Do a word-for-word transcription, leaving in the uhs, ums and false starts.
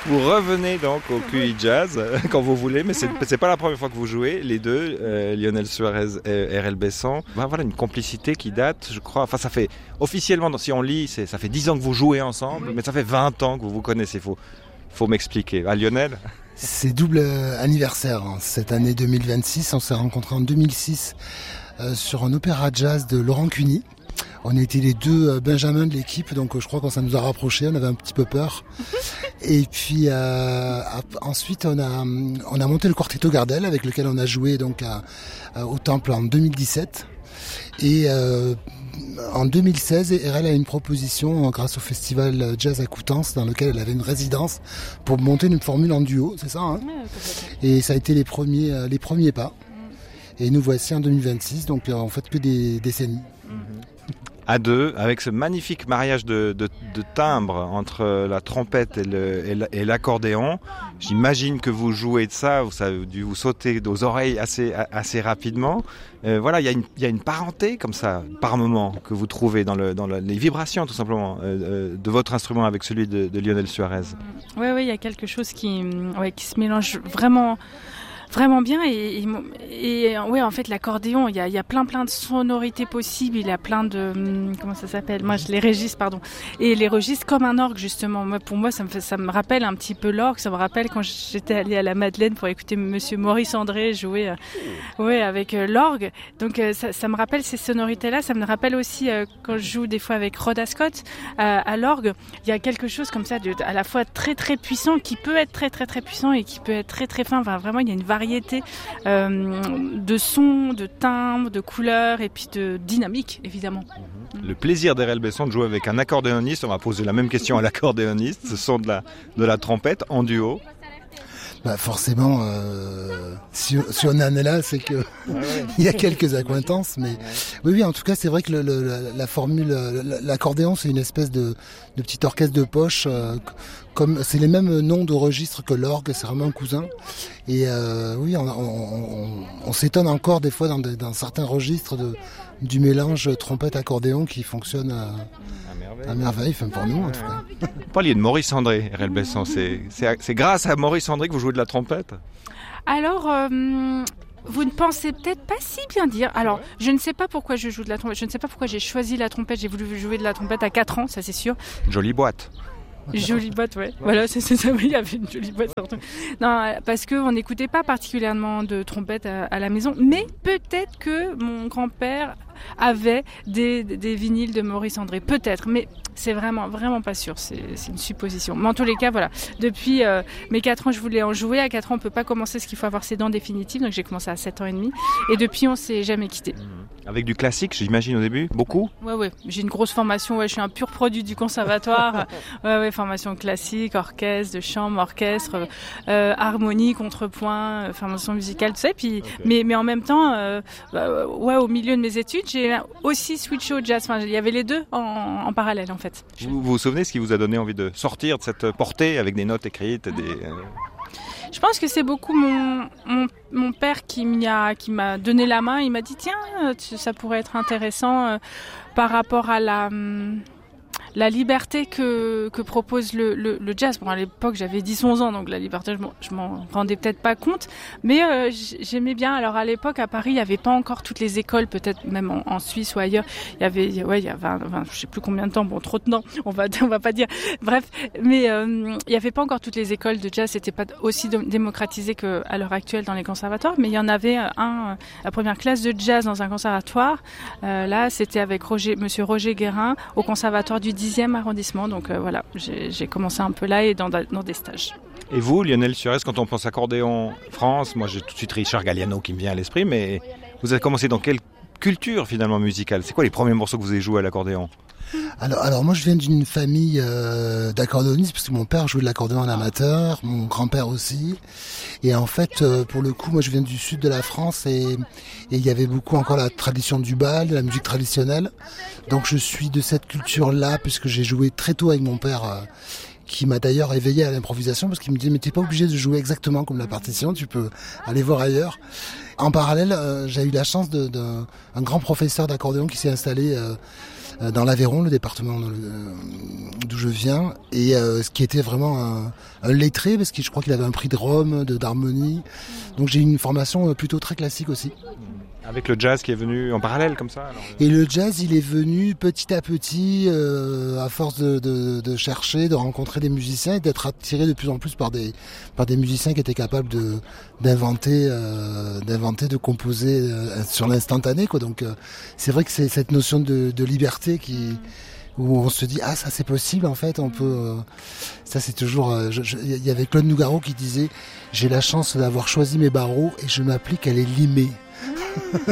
Vous revenez donc au Q I Jazz euh, quand vous voulez, mais c'est, c'est pas la première fois que vous jouez, les deux, euh, Lionel Suarez et R L Besson. Ben, voilà une complicité qui date, je crois, enfin ça fait officiellement, si on lit, c'est, ça fait dix ans que vous jouez ensemble, mais ça fait vingt ans que vous vous connaissez, il faut, faut m'expliquer. Ah Lionel ? C'est double anniversaire, hein. Cette année deux mille vingt-six, on s'est rencontrés en deux mille six euh, sur un opéra jazz de Laurent Cuny. On était les deux euh, benjamins de l'équipe, donc euh, je crois qu'on ça nous a rapprochés, on avait un petit peu peur. Et puis euh, ensuite on a on a monté le Quartetto Gardel avec lequel on a joué donc à, à, au Temple en deux mille dix-sept. Et euh, en deux mille seize, R L a une proposition grâce au festival Jazz à Coutances dans lequel elle avait une résidence pour monter une formule en duo, c'est ça hein. Et ça a été les premiers les premiers pas. Et nous voici en deux mille vingt-six, donc en fait que des décennies. À deux, avec ce magnifique mariage de, de, de timbres entre la trompette et, le, et, et l'accordéon. J'imagine que vous jouez de ça, ça a dû vous sauter aux oreilles assez, assez rapidement. Euh, voilà, il y a une, il y a une parenté comme ça, par moment, que vous trouvez dans, le, dans le, les vibrations, tout simplement, euh, de votre instrument avec celui de, de Lionel Suarez. Oui, oui, il y a quelque chose qui, ouais, qui se mélange vraiment... Vraiment bien et, et, et ouais en fait l'accordéon il y a, il y a plein plein de sonorités possibles, il y a plein de comment ça s'appelle moi je les registres pardon et les registres comme un orgue justement. Moi pour moi ça me fait, ça me rappelle un petit peu l'orgue, ça me rappelle quand j'étais allée à la Madeleine pour écouter Monsieur Maurice André jouer euh, ouais avec euh, l'orgue. Donc euh, ça, ça me rappelle ces sonorités là, ça me rappelle aussi euh, quand je joue des fois avec Rhoda Scott euh, à l'orgue, il y a quelque chose comme ça de, à la fois très très puissant qui peut être très très très puissant et qui peut être très très fin. Enfin, vraiment il y a une variété euh, de sons, de timbres, de couleurs et puis de dynamique, évidemment. Le plaisir d'R L Besson de jouer avec un accordéoniste, on va poser la même question à l'accordéoniste, ce son de la, de la trompette en duo. Bah forcément, euh, si, si on en est là, c'est que ah ouais. Il y a quelques accointances, mais oui, oui, en tout cas, c'est vrai que le, le, la, la formule, l'accordéon, c'est une espèce de, de petit orchestre de poche, euh, comme c'est les mêmes noms de registres que l'orgue, c'est vraiment un cousin. Et euh, oui, on, on, on, on s'étonne encore des fois dans, de, dans certains registres de, du mélange trompette-accordéon qui fonctionne à, à merveille, enfin pour nous en tout cas. Vous parliez de Maurice André, R L Besson, c'est, c'est, c'est grâce à Maurice André que vous jouez de la trompette ? Alors, euh, vous ne pensez peut-être pas si bien dire. Alors, je ne sais pas pourquoi je joue de la trompette, je ne sais pas pourquoi j'ai choisi la trompette, j'ai voulu jouer de la trompette à quatre ans, ça c'est sûr. Jolie boîte. Jolie boîte, ouais. Voilà, c'est, c'est ça, oui, il y avait une jolie boîte surtout. Non, parce qu'on n'écoutait pas particulièrement de trompette à, à la maison, mais peut-être que mon grand-père avait des, des vinyles de Maurice André, peut-être, mais c'est vraiment, vraiment pas sûr, c'est, c'est une supposition. Mais en tous les cas, voilà, depuis euh, mes quatre ans, je voulais en jouer. À quatre ans, on peut pas commencer parce qu'il faut avoir ses dents définitives, donc j'ai commencé à sept ans et demi, et depuis, on s'est jamais quitté. Avec du classique, j'imagine, au début, beaucoup ? Ouais, ouais, j'ai une grosse formation, ouais, je suis un pur produit du conservatoire, ouais, ouais, formation classique, orchestre, de chambre, orchestre, euh, harmonie, contrepoint, euh, formation musicale, tout ça, et puis, okay. mais, mais en même temps, euh, bah, ouais, au milieu de mes études, j'ai aussi switché au jazz, enfin, il y avait les deux en, en parallèle, en fait. Vous, vous vous souvenez ce qui vous a donné envie de sortir de cette portée avec des notes écrites, des... Euh... Je pense que c'est beaucoup mon, mon, mon père qui m'a, qui m'a donné la main. Il m'a dit, tiens, ça pourrait être intéressant euh, par rapport à la... Hum, la liberté que, que propose le, le, le jazz. Bon, à l'époque, j'avais dix onze ans, donc la liberté, je m'en, je m'en rendais peut-être pas compte. Mais euh, j'aimais bien. Alors, à l'époque, à Paris, il n'y avait pas encore toutes les écoles, peut-être même en, en Suisse ou ailleurs. Il y avait, ouais, il y avait, enfin, je sais plus combien de temps, bon, trop de temps, on va, on va pas dire. Bref, mais euh, il n'y avait pas encore toutes les écoles de jazz. C'était pas aussi démocratisé qu'à l'heure actuelle dans les conservatoires. Mais il y en avait un, la première classe de jazz dans un conservatoire. Euh, là, c'était avec Roger, Monsieur Roger Guérin, au conservatoire du dixième arrondissement, donc euh, voilà, j'ai, j'ai commencé un peu là et dans, dans des stages. Et vous, Lionel Suarez, quand on pense accordéon France, moi j'ai tout de suite Richard Galliano qui me vient à l'esprit, mais vous avez commencé dans quelle culture finalement musicale ? C'est quoi les premiers morceaux que vous avez joués à l'accordéon ? Alors, alors moi je viens d'une famille euh, d'accordéonistes parce que mon père jouait de l'accordéon en amateur, mon grand-père aussi. Et en fait, euh, pour le coup, moi je viens du sud de la France et il y avait beaucoup encore la tradition du bal, de la musique traditionnelle. Donc je suis de cette culture-là puisque j'ai joué très tôt avec mon père. Euh, qui m'a d'ailleurs éveillé à l'improvisation parce qu'il me disait mais t'es pas obligé de jouer exactement comme la partition, tu peux aller voir ailleurs. en parallèle, euh, j'ai eu la chance de, de un grand professeur d'accordéon qui s'est installé euh, dans l'Aveyron, le département d'où je viens, et euh, ce qui était vraiment un, un lettré, parce que je crois qu'il avait un prix de Rome, de d'harmonie. Donc j'ai eu une formation plutôt très classique aussi. Avec le jazz qui est venu en parallèle comme ça alors... Et le jazz, il est venu petit à petit, euh, à force de, de, de chercher, de rencontrer des musiciens et d'être attiré de plus en plus par des par des musiciens qui étaient capables de d'inventer, euh, d'inventer, de composer euh, sur l'instantané, quoi. Donc euh, c'est vrai que c'est cette notion de, de liberté qui où on se dit ah ça c'est possible en fait, on peut. Euh, ça c'est toujours. Il y avait Claude Nougaro qui disait j'ai la chance d'avoir choisi mes barreaux et je m'applique à les limer.